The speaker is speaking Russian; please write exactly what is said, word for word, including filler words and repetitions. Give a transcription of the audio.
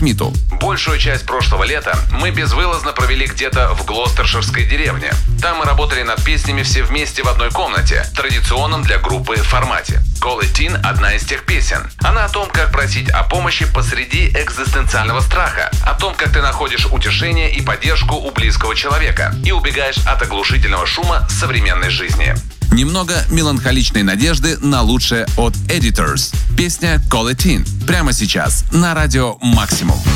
Смиту. Большую часть прошлого лета мы безвылазно провели где-то в глостерширской деревне. Там мы работали над песнями все вместе в одной комнате, в традиционном для группы формате. Call It Teen – одна из тех песен. Она о том, как просить о помощи посреди экзистенциального страха, о том, как ты находишь утешение и поддержку у близкого человека и убегаешь от оглушительного шума современной жизни. Немного меланхоличной надежды на лучшее от Editors. Песня Call It Teen. Прямо сейчас на радио Максимум.